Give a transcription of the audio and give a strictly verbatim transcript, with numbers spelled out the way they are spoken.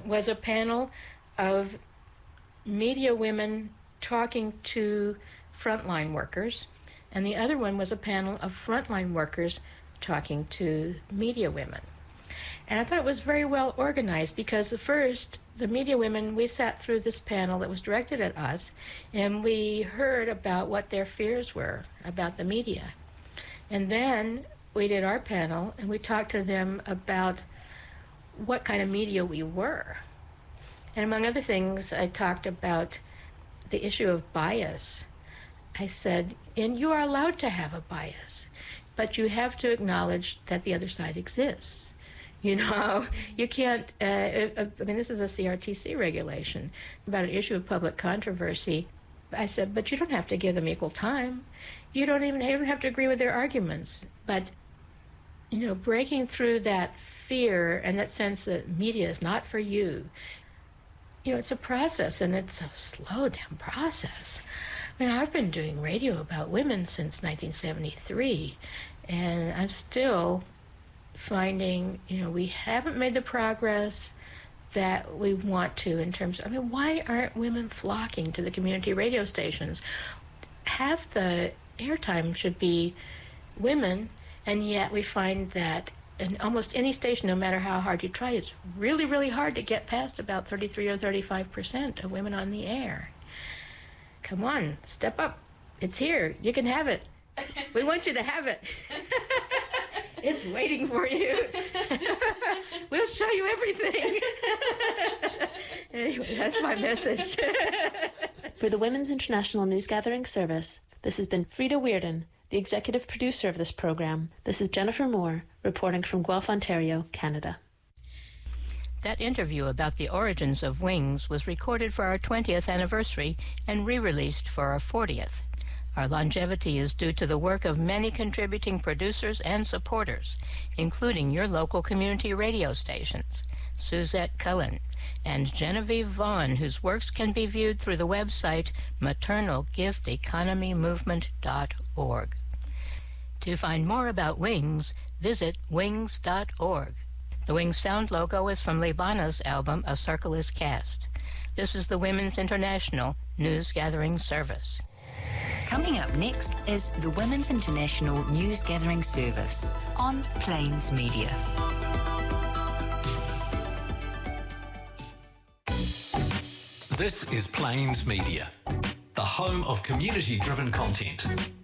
was a panel of media women talking to frontline workers, and the other one was a panel of frontline workers talking to media women. And I thought it was very well organized, because the first, the media women, we sat through this panel that was directed at us, and we heard about what their fears were about the media. And then we did our panel, and we talked to them about what kind of media we were. And among other things, I talked about the issue of bias. I said, and you are allowed to have a bias, but you have to acknowledge that the other side exists. You know, you can't, uh, I mean, this is a C R T C regulation about an issue of public controversy. I said, but you don't have to give them equal time. You don't even, you don't have to agree with their arguments. But, you know, breaking through that fear and that sense that media is not for you, you know, it's a process, and it's a slow down process. I mean, I've been doing radio about women since nineteen seventy-three, and I'm still finding, you know, we haven't made the progress that we want to in terms of, I mean, why aren't women flocking to the community radio stations? Half the airtime should be women, and yet we find that in almost any station, no matter how hard you try, it's really, really hard to get past about thirty-three or thirty-five percent of women on the air. Come on, step up. It's here. You can have it. We want you to have it. It's waiting for you. We'll show you everything. Anyway, that's my message. For the Women's International News Gathering Service, this has been Frida Weirden, the executive producer of this program. This is Jennifer Moore, reporting from Guelph, Ontario, Canada. That interview about the origins of Wings was recorded for our twentieth anniversary and re-released for our fortieth. Our longevity is due to the work of many contributing producers and supporters, including your local community radio stations, Suzette Cullen, and Genevieve Vaughn, whose works can be viewed through the website maternal gift economy movement dot org. To find more about Wings, visit wings dot org. The Wings sound logo is from Libana's album A Circle is Cast. This is the Women's International News Gathering Service. Coming up next is the Women's International News Gathering Service on Plains Media. This is Plains Media, the home of community-driven content.